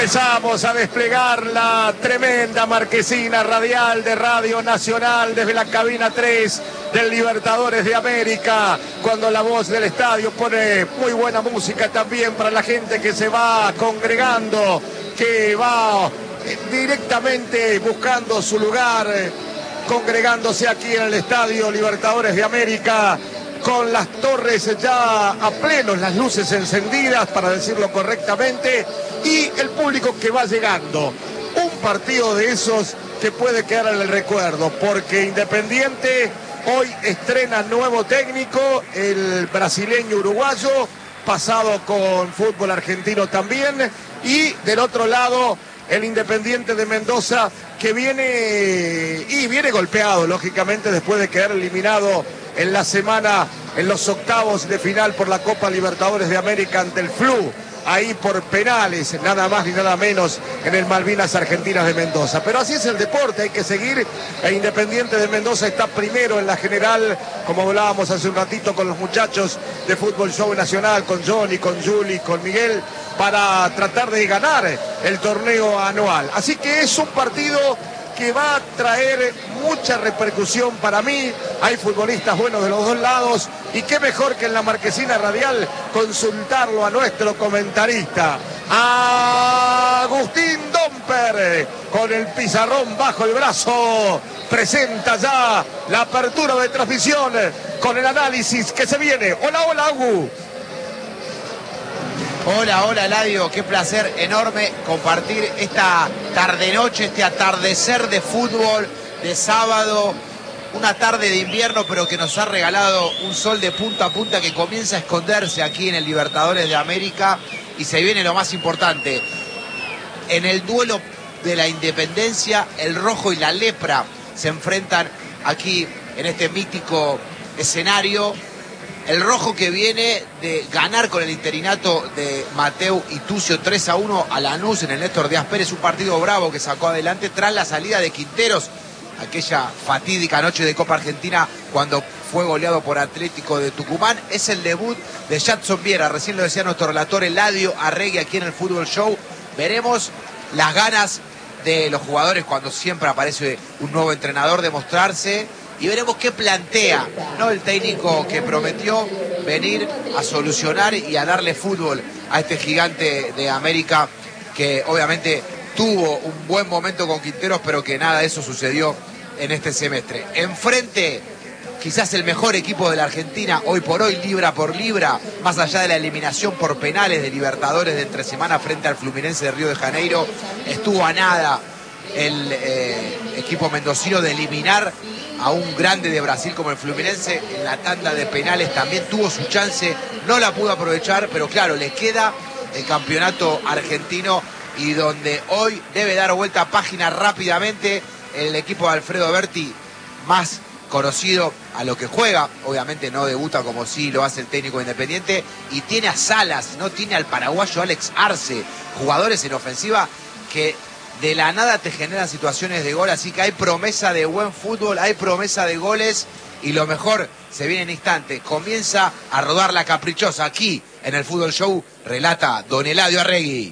Empezamos a desplegar la tremenda marquesina radial de Radio Nacional desde la cabina 3 del Libertadores de América, cuando la voz del estadio pone muy buena música también para la gente que se va congregando, que va directamente buscando su lugar, congregándose aquí en el Estadio Libertadores de América, con las torres ya a pleno, las luces encendidas, para decirlo correctamente, y el público que va llegando. Un partido de esos que puede quedar en el recuerdo, porque Independiente hoy estrena nuevo técnico, el brasileño uruguayo, pasado con fútbol argentino también, y del otro lado el Independiente de Mendoza, que viene golpeado, lógicamente, después de quedar eliminado en la semana en los octavos de final por la Copa Libertadores de América ante el Flu, ahí por penales, nada más ni nada menos, en el Malvinas Argentinas de Mendoza. Pero así es el deporte, hay que seguir. El Independiente de Mendoza está primero en la general, como hablábamos hace un ratito con los muchachos de Fútbol Show Nacional, con Johnny, con Juli, con Miguel, para tratar de ganar el torneo anual. Así que es un partido que va a traer mucha repercusión para mí. Hay futbolistas buenos de los dos lados, y qué mejor que en la marquesina radial consultarlo a nuestro comentarista, Agustín Domper, con el pizarrón bajo el brazo. Presenta ya la apertura de transmisión con el análisis que se viene. Hola, hola, Agu. Hola, hola, Eladio, qué placer enorme compartir esta tarde-noche, este atardecer de fútbol de sábado, una tarde de invierno, pero que nos ha regalado un sol de punta a punta que comienza a esconderse aquí en el Libertadores de América, y se viene lo más importante. En el duelo de la Independencia, el rojo y la lepra se enfrentan aquí en este mítico escenario. El rojo, que viene de ganar con el interinato de Mateu y Tucio 3-1 a Lanús en el Néstor Díaz Pérez, un partido bravo que sacó adelante tras la salida de Quinteros, aquella fatídica noche de Copa Argentina cuando fue goleado por Atlético de Tucumán. Es el debut de Jadson Viera, recién lo decía nuestro relator Eladio Arregui aquí en el Fútbol Show. Veremos las ganas de los jugadores cuando siempre aparece un nuevo entrenador de mostrarse, y veremos qué plantea, ¿no?, el técnico que prometió venir a solucionar y a darle fútbol a este gigante de América, que obviamente tuvo un buen momento con Quinteros, pero que nada de eso sucedió en este semestre. Enfrente, quizás el mejor equipo de la Argentina hoy por hoy, libra por libra, más allá de la eliminación por penales de Libertadores de entre semana frente al Fluminense de Río de Janeiro. Estuvo a nada el equipo mendocino de eliminar a un grande de Brasil como el Fluminense en la tanda de penales. También tuvo su chance, no la pudo aprovechar, pero claro, le queda el campeonato argentino, y donde hoy debe dar vuelta a página rápidamente el equipo de Alfredo Berti, más conocido a lo que juega. Obviamente no debuta como sí lo hace el técnico Independiente, y tiene a Salas, no tiene al paraguayo Alex Arce, jugadores en ofensiva que de la nada te generan situaciones de gol. Así que hay promesa de buen fútbol, hay promesa de goles, y lo mejor se viene en instante. Comienza a rodar la caprichosa aquí en el Fútbol Show, relata don Eladio Arregui.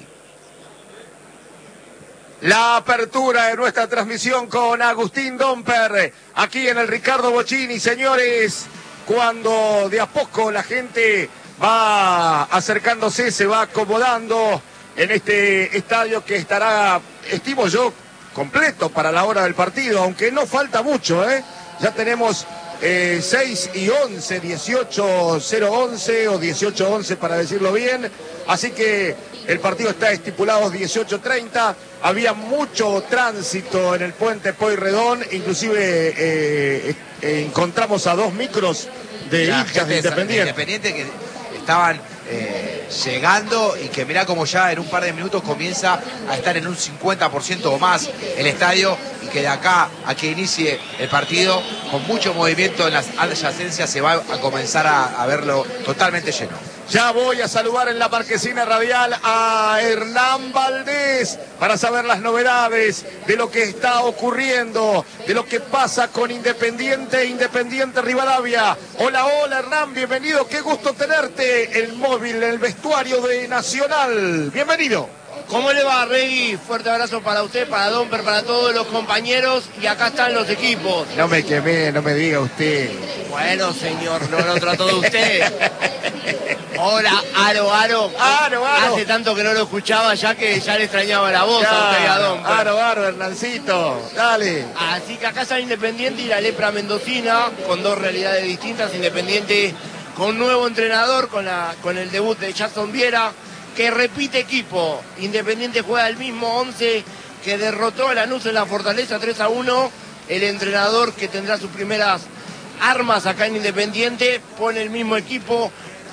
La apertura de nuestra transmisión con Agustín Domper, aquí en el Ricardo Bocchini, señores, cuando de a poco la gente va acercándose, se va acomodando en este estadio que estará, estimo yo, completo para la hora del partido, aunque no falta mucho, ¿eh? Ya tenemos 6 y 11, 18:011 o 18:11 para decirlo bien, así que el partido está estipulado 18:30, había mucho tránsito en el puente Pueyrredón, inclusive encontramos a 2 micros de hinchas de Independiente que estaban llegando, y que mirá como ya en un par de minutos comienza a estar en un 50% o más el estadio, y que de acá a que inicie el partido, con mucho movimiento en las adyacencias, se va a comenzar a verlo totalmente lleno. Ya voy a saludar en la marquesina radial a Hernán Valdés para saber las novedades de lo que está ocurriendo, de lo que pasa con Independiente Rivadavia. Hola, hola Hernán, bienvenido, qué gusto tenerte. El móvil, el vestuario de Nacional, bienvenido. ¿Cómo le va, Regui? Fuerte abrazo para usted, para Domper, para todos los compañeros. Y acá están los equipos. No me quemé, no me diga usted. Bueno, señor, no lo trató de usted. Hola, Aro. Hace tanto que no lo escuchaba ya que ya le extrañaba la voz a usted y a Domper. Aro, Hernancito. Dale. Así que acá está Independiente y la Lepra Mendocina, con dos realidades distintas. Independiente con nuevo entrenador, con el debut de Jackson Viera, que repite equipo. Independiente juega el mismo 11 que derrotó a Lanús en la Fortaleza 3-1. El entrenador que tendrá sus primeras armas acá en Independiente pone el mismo equipo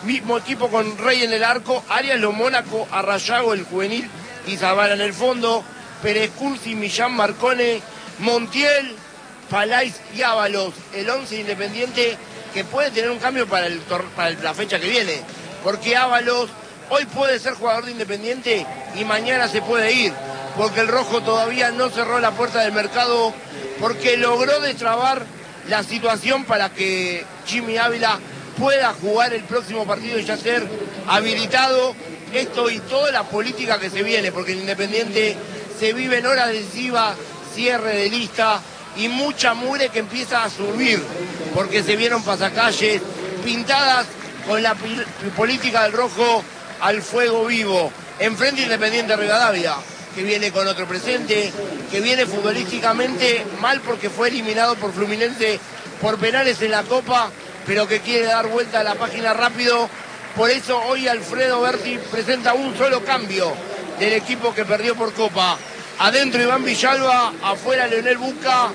con Rey en el arco, Arias Lo Mónaco, Arrayago el juvenil y Zavala en el fondo, Pérez Cursi, Millán, Marcone, Montiel, Palais y Ábalos. El 11 Independiente que puede tener un cambio para la fecha que viene, porque Ábalos hoy puede ser jugador de Independiente y mañana se puede ir, porque el rojo todavía no cerró la puerta del mercado, porque logró destrabar la situación para que Jimmy Ávila pueda jugar el próximo partido y ya ser habilitado. Esto y toda la política que se viene, porque el Independiente se vive en horas decisivas, cierre de lista y mucha mugre que empieza a subir, porque se vieron pasacalles pintadas con la política del rojo al fuego vivo. Enfrente Independiente Rivadavia, que viene con otro presente, que viene futbolísticamente mal porque fue eliminado por Fluminense por penales en la Copa, pero que quiere dar vuelta a la página rápido. Por eso hoy Alfredo Berti presenta un solo cambio del equipo que perdió por Copa. Adentro Iván Villalba, afuera Leonel Busca,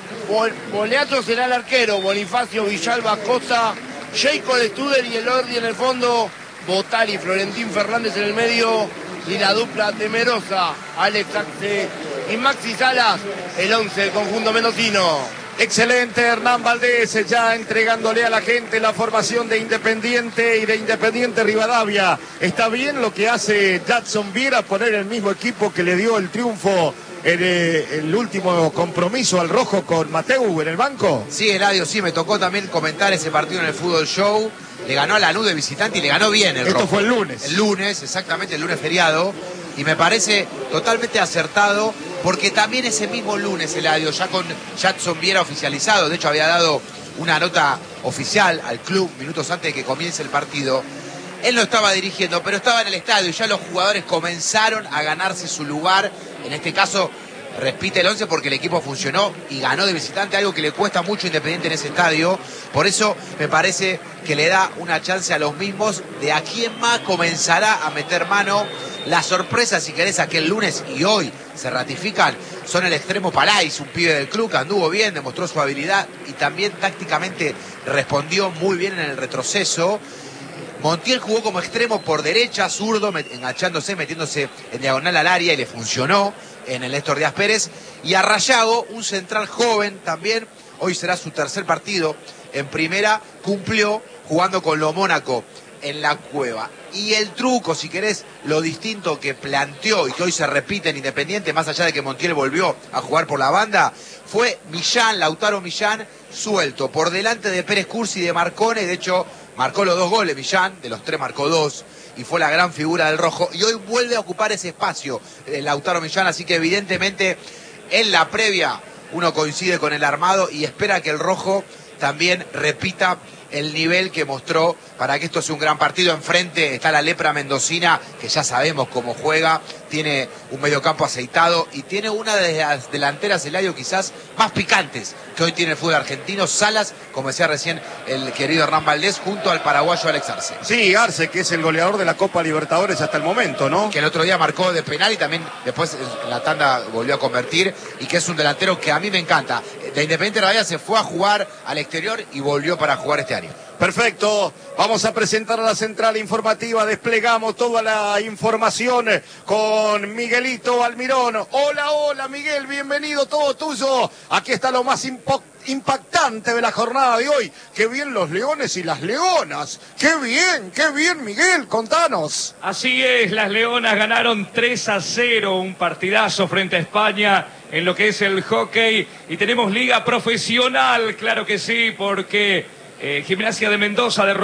Boleato será el arquero, Bonifacio, Villalba, Cosa, Jacob Studer y el Ordi en el fondo, Botari, Florentín Fernández en el medio y la dupla temerosa, Alex Axe y Maxi Salas, el 11 del conjunto mendocino. Excelente, Hernán Valdés, ya entregándole a la gente la formación de Independiente y de Independiente Rivadavia. ¿Está bien lo que hace Jackson Viera, poner el mismo equipo que le dio el triunfo en el último compromiso al rojo con Mateu en el banco? Sí, Eladio, sí, me tocó también comentar ese partido en el Fútbol Show. Le ganó a Lanús de visitante y le ganó bien el rojo. Esto fue el lunes. El lunes, exactamente, el lunes feriado. Y me parece totalmente acertado, porque también ese mismo lunes, Eladio, ya con Jackson Viera oficializado, de hecho había dado una nota oficial al club minutos antes de que comience el partido. Él no estaba dirigiendo, pero estaba en el estadio y ya los jugadores comenzaron a ganarse su lugar. En este caso, repite el 11 porque el equipo funcionó y ganó de visitante, algo que le cuesta mucho a Independiente en ese estadio. Por eso me parece que le da una chance a los mismos de a quién más comenzará a meter mano. La sorpresa, si querés, aquel lunes y hoy se ratifican, son el extremo Palais, un pibe del club que anduvo bien, demostró su habilidad y también tácticamente respondió muy bien en el retroceso. Montiel jugó como extremo por derecha, zurdo, enganchándose, metiéndose en diagonal al área y le funcionó en el Néstor Díaz Pérez. Y Arrayago, un central joven también, hoy será su tercer partido en primera, cumplió jugando con Lo Mónaco en la Cueva. Y el truco, si querés, lo distinto que planteó y que hoy se repite en Independiente, más allá de que Montiel volvió a jugar por la banda, fue Millán, Lautaro Millán, suelto, por delante de Pérez Cursi y de Marcone. De hecho, marcó los 2 goles Millán, de los 3 marcó 2, y fue la gran figura del rojo. Y hoy vuelve a ocupar ese espacio Lautaro Millán, así que evidentemente en la previa uno coincide con el armado y espera que el rojo también repita el nivel que mostró para que esto sea un gran partido. Enfrente está la Lepra Mendocina, que ya sabemos cómo juega, tiene un mediocampo aceitado y tiene una de las delanteras, Eladio, quizás más picantes que hoy tiene el fútbol argentino. Salas, como decía recién el querido Hernán Valdés, junto al paraguayo Alex Arce. Sí, Arce, que es el goleador de la Copa Libertadores hasta el momento, ¿no? Que el otro día marcó de penal y también después en la tanda volvió a convertir, y que es un delantero que a mí me encanta. De Independiente Rivadavia se fue a jugar al exterior y volvió para jugar este año. Perfecto, vamos a presentar a la central informativa, desplegamos toda la información con Miguelito Almirón. Hola Miguel, bienvenido, todo tuyo. Aquí está lo más impactante de la jornada de hoy. Qué bien los leones y las leonas. Qué bien Miguel, contanos. Así es, las leonas ganaron 3-0, un partidazo frente a España en lo que es el hockey. Y tenemos liga profesional, claro que sí, porque Gimnasia de Mendoza derrotó